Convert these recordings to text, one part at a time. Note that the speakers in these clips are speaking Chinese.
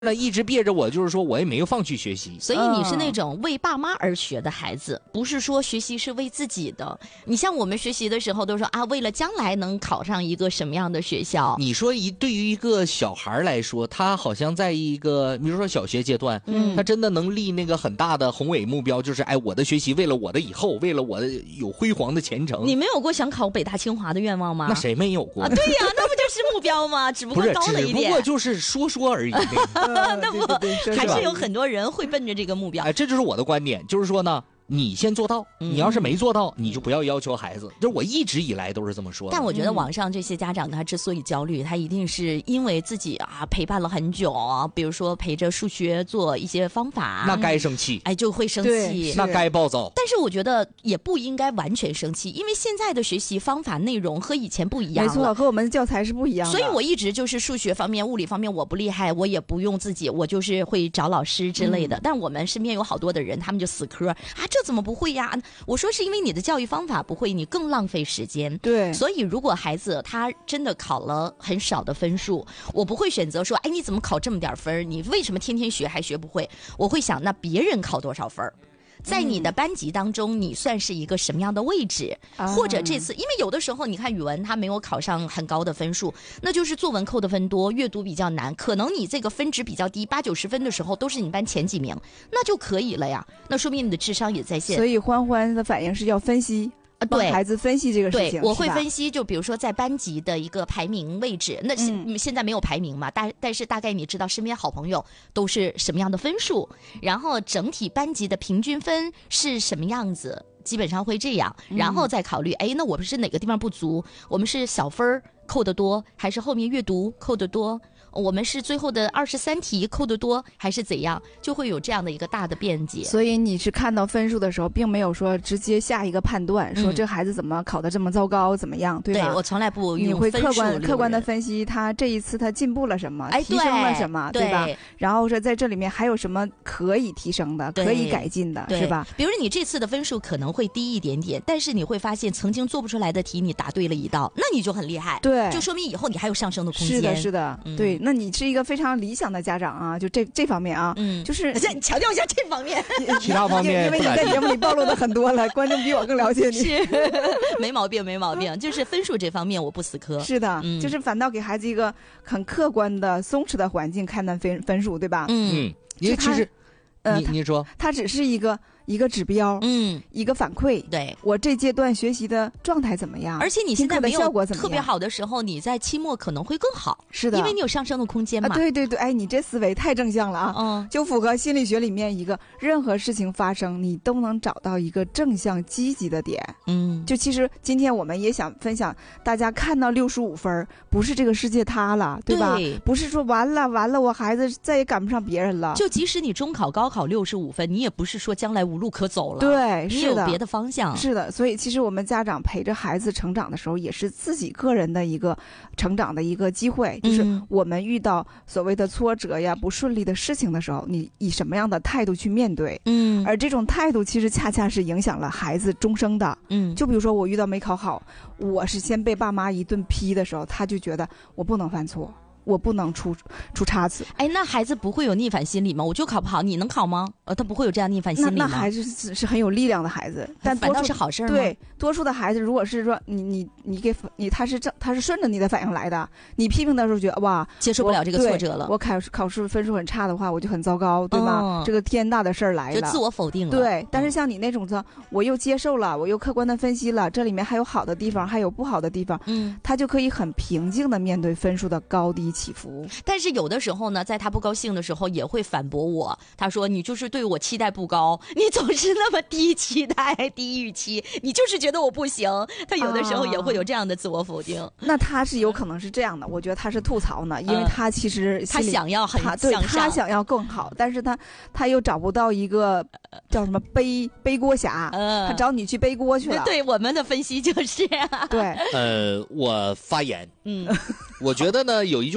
那一直憋着我，就是说我也没有放弃学习。 所以你是那种为爸妈而学的孩子，不是说学习是为自己的。你像我们学习的时候都说啊，为了将来能考上一个什么样的学校。 你说对于一个小孩来说，他好像在一个比如说小学阶段，他真的能立那个很大的宏伟目标，就是我的学习为了我的以后，为了我的有辉煌的前程。 你没有过想考北大清华的愿望吗？ 那谁没有过？ 对呀，那不就是目标吗？只不过高了一点。 只不过就是说而已。 那不还是有很多人会奔着这个目标。 这就是我的观点，就是说呢，你先做到，你要是没做到，你就不要要求孩子。就是我一直以来都是这么说的。 但我觉得网上这些家长他之所以焦虑，他一定是因为自己陪伴了很久，比如说陪着数学做一些方法， 那该生气， 就会生气， 那该暴躁。 但是我觉得也不应该完全生气，因为现在的学习方法内容和以前不一样了。 没错，和我们的教材是不一样的。 所以我一直就是数学方面、物理方面我不厉害，我也不用自己，我就是会找老师之类的。但我们身边有好多的人，他们就死磕这怎么不会呀？我说是因为你的教育方法不会，你更浪费时间。 对， 所以如果孩子他真的考了很少的分数，我不会选择说，你怎么考这么点分？你为什么天天学还学不会？我会想，那别人考多少分？在你的班级当中，你算是一个什么样的位置？或者这次，因为有的时候你看语文他没有考上很高的分数，那就是作文扣的分多，阅读比较难，可能你这个分值比较低，80、90分的时候都是你班前几名，那就可以了呀。那说明你的智商也在线。 所以欢欢的反应是要分析。帮孩子分析这个事情， 对，我会分析，就比如说在班级的一个排名位置，那现在没有排名嘛，但是大概你知道身边好朋友都是什么样的分数，然后整体班级的平均分是什么样子，基本上会这样，然后再考虑，那我们是哪个地方不足？我们是小分扣得多，还是后面阅读扣得多？我们是最后的23题扣得多还是怎样，就会有这样的一个大的辩解。 所以你是看到分数的时候并没有说直接下一个判断，说这孩子怎么考得这么糟糕怎么样，对吧？ 对，我从来不用分数。你会客观的分析他这一次他进步了什么，提升了什么，对吧？然后说在这里面还有什么可以提升的，可以改进的，是吧？ 比如你这次的分数可能会低一点点，但是你会发现曾经做不出来的题你答对了一道，那你就很厉害。 对， 就说明以后你还有上升的空间。 是的，是的，对。那你是一个非常理想的家长啊，就这方面啊，就是你强调一下这方面， 其他方面因为你在节目里暴露的很多了，观众比我更了解你。 是，没毛病，没毛病。就是分数这方面我不死磕。 是的，就是反倒给孩子一个很客观的、松弛的环境看待分数，对吧？ 因为其实，你说， 它只是一个指标，一个反馈， 对我这阶段学习的状态怎么样？ 而且你现在没有效果怎么样？ 特别好的时候，你在期末可能会更好。 是的， 因为你有上升的空间嘛。 对对对，你这思维太正向了啊！就符合心理学里面一个任何事情发生，你都能找到一个正向积极的点。就其实今天我们也想分享，大家看到65分，不是这个世界塌了，对吧？不是说完了，我孩子再也赶不上别人了。 就即使你中考、高考65分，你也不是说将来无路可走了。 对， 你有别的方向。 是的，所以其实我们家长陪着孩子成长的时候，也是自己个人的一个成长的一个机会。就是我们遇到所谓的挫折呀、不顺利的事情的时候，你以什么样的态度去面对？而这种态度其实恰恰是影响了孩子终生的。就比如说我遇到没考好，我是先被爸妈一顿批的时候，他就觉得我不能犯错。我不能出差错。 那孩子不会有逆反心理吗？我就考不好，你能考吗？他不会有这样逆反心理吗？ 那孩子是很有力量的孩子，但反倒是好事吗？ 对，多数的孩子如果是说你他是顺着你的反应来的，你批评的时候觉得哇接受不了这个挫折了， 我考试分数很差的话，我就很糟糕，对吧？这个天大的事儿来了， 就自我否定了。 对，但是像你那种我又接受了，我又客观的分析了，这里面还有好的地方，还有不好的地方，他就可以很平静的面对分数的高低起伏。 但是有的时候呢，在他不高兴的时候也会反驳我，他说你就是对我期待不高，你总是那么低期待低预期，你就是觉得我不行。他有的时候也会有这样的自我否定。 那他是有可能是这样的，我觉得他是吐槽呢，因为他其实他想要很向上， 他想要更好，但是他又找不到一个叫什么背锅侠，他找你去背锅去了。 对，我们的分析就是这样。 对， 我发言，我觉得呢有一句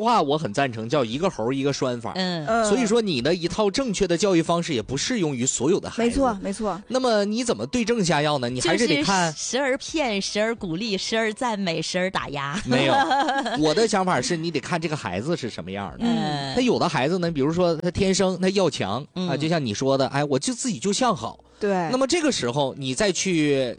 话我很赞成，叫一个猴一个拴法。所以说你的一套正确的教育方式也不适用于所有的孩子。 没错没错。 那么你怎么对症下药呢？你还是得看时而骗，时而鼓励，时而赞美，时而打压。 没有，我的想法是你得看这个孩子是什么样的。他有的孩子呢，比如说他天生他要强啊，就像你说的，哎，我就自己就像好。 对。 那么这个时候你再去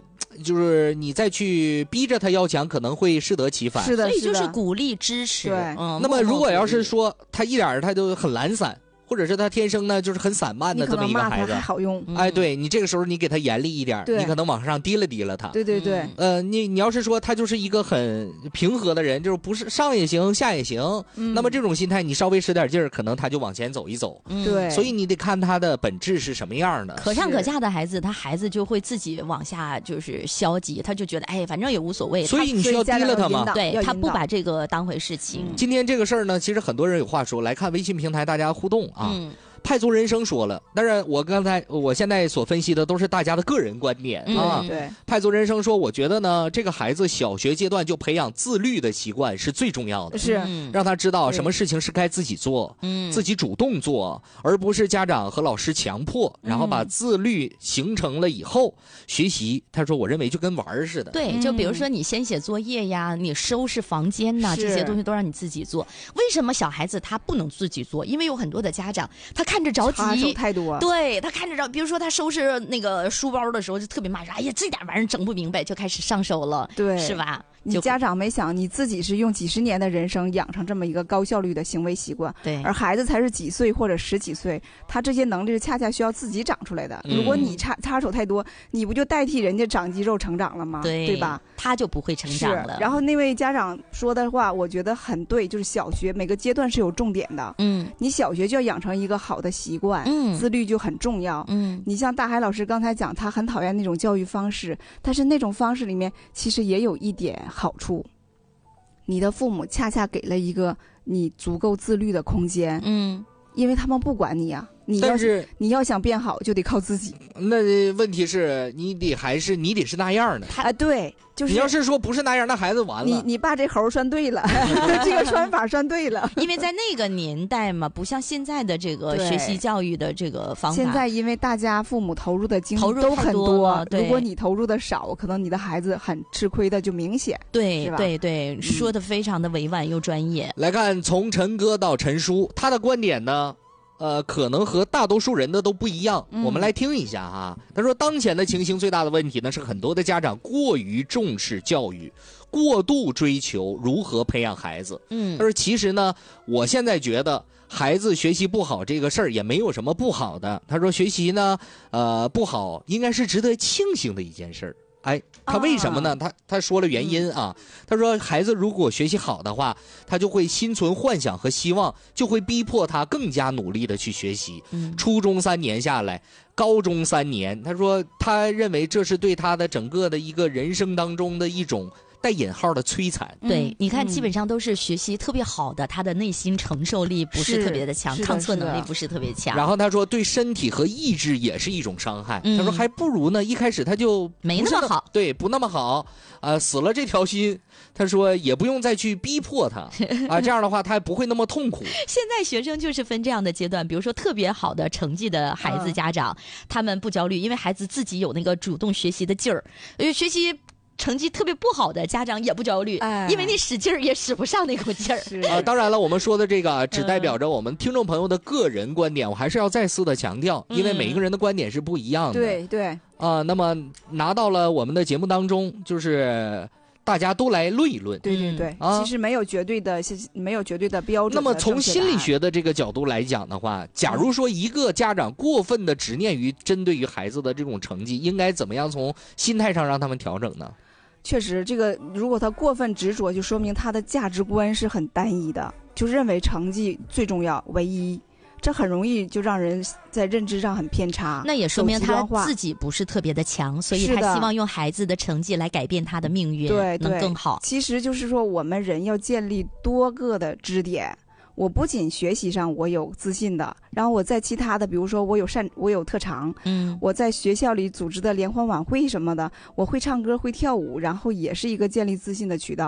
逼着他要强，可能会适得其反。 是的， 所以就是鼓励支持。 对。 那么如果要是说他一点他就很懒散，或者是他天生呢就是很散漫的这么一个孩子， 还好用。 哎，对，你这个时候你给他严厉一点，你可能往上提了他。 对对对。 你要是说他就是一个很平和的人，就是不是上也行下也行，那么这种心态你稍微使点劲儿，可能他就往前走一走。 对。 所以你得看他的本质是什么样的。 可上可下的孩子，他孩子就会自己往下就是消极，他就觉得哎，反正也无所谓。 所以你需要提了他嘛？ 对，他不把这个当回事情。 今天这个事儿呢，其实很多人有话说，来看微信平台大家互动啊。派族人生说了，当然我现在所分析的都是大家的个人观点啊。 对。 派族人生说，我觉得呢，这个孩子小学阶段就培养自律的习惯是最重要的， 是让他知道什么事情是该自己做，自己主动做，而不是家长和老师强迫，然后把自律形成了以后，学习，他说我认为就跟玩似的。 对，就比如说你先写作业呀，你收拾房间呐，这些东西都让你自己做。为什么小孩子他不能自己做？因为有很多的家长他看着着急， 插手太多。 对，他看着着，比如说他收拾那个书包的时候就特别骂，说哎呀这点玩意儿整不明白，就开始上手了， 对， 是吧？ 你家长没想你自己是用几十年的人生养成这么一个高效率的行为习惯， 对， 而孩子才是几岁或者10几岁，他这些能力是恰恰需要自己长出来的。如果你插手太多，你不就代替人家长肌肉成长了吗？对吧？ 他就不会成长了。 然后那位家长说的话，我觉得很对，就是小学每个阶段是有重点的。你小学就要养成一个好的习惯，自律就很重要。你像大海老师刚才讲，他很讨厌那种教育方式，但是那种方式里面其实也有一点好处，你的父母恰恰给了一个你足够自律的空间，因为他们不管你啊，你要想变好就得靠自己。 那问题是你得是那样的啊，对，就是你要是说不是那样，那孩子完了。 你把这猴拴对了，这个拴法拴对了。 因为在那个年代嘛，不像现在的这个学习教育的这个方法。 现在因为大家父母投入的精力都很多，如果你投入的少，可能你的孩子很吃亏的就明显。 对对对，说的非常的委婉又专业。 来看从陈哥到陈叔，他的观点呢？可能和大多数人的都不一样，我们来听一下哈。他说，当前的情形最大的问题呢，是很多的家长过于重视教育，过度追求如何培养孩子。他说，其实呢，我现在觉得孩子学习不好这个事儿也没有什么不好的。他说，学习呢，不好应该是值得庆幸的一件事儿。哎，他为什么呢？他说了原因啊。他说，孩子如果学习好的话，他就会心存幻想和希望，就会逼迫他更加努力的去学习。初中3年下来，高中3年，他说他认为这是对他的整个的一个人生当中的一种带引号的摧残。 对，你看基本上都是学习特别好的，他的内心承受力不是特别的强，抗挫能力不是特别强。 然后他说对身体和意志也是一种伤害。他说还不如呢一开始他就没那么好， 对，不那么好死了这条心。他说也不用再去逼迫他这样的话他不会那么痛苦。 现在学生就是分这样的阶段，比如说特别好的成绩的孩子家长，他们不焦虑，因为孩子自己有那个主动学习的劲儿，学习成绩特别不好的家长也不焦虑，因为你使劲儿也使不上那口劲儿。 当然了，我们说的这个只代表着我们听众朋友的个人观点，我还是要再次的强调，因为每一个人的观点是不一样的。 对对那么拿到了我们的节目当中，就是大家都来论一论。 对对对，其实没有绝对的标准。 那么从心理学的这个角度来讲的话，假如说一个家长过分的执念于针对于孩子的这种成绩，应该怎么样从心态上让他们调整呢？ 确实，这个如果他过分执着，就说明他的价值观是很单一的，就认为成绩最重要、唯一，这很容易就让人在认知上很偏差。 那也说明他自己不是特别的强，所以他希望用孩子的成绩来改变他的命运， 对， 能更好。 其实就是说，我们人要建立多个的支点。我不仅学习上我有自信的，然后我在其他的，比如说我有特长，我在学校里组织的联欢晚会什么的，我会唱歌会跳舞，然后也是一个建立自信的渠道。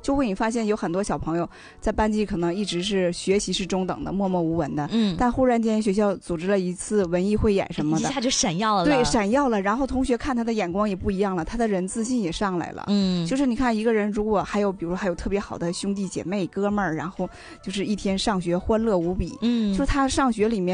就会你发现有很多小朋友在班级可能一直是学习是中等的，默默无闻的，但忽然间学校组织了一次文艺汇演什么的， 一下就闪耀了， 对，闪耀了。然后同学看他的眼光也不一样了，他的人自信也上来了。就是你看一个人如果还有比如还有特别好的兄弟姐妹哥们儿，然后就是一天上学欢乐无比，就是他上学里面